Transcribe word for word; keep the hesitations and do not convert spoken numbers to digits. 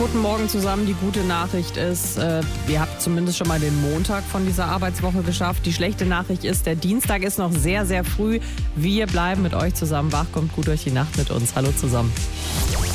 Guten Morgen zusammen. Die gute Nachricht ist, äh, ihr habt zumindest schon mal den Montag von dieser Arbeitswoche geschafft. Die schlechte Nachricht ist, der Dienstag ist noch sehr, sehr früh. Wir bleiben mit euch zusammen wach. Kommt gut durch die Nacht mit uns. Hallo zusammen.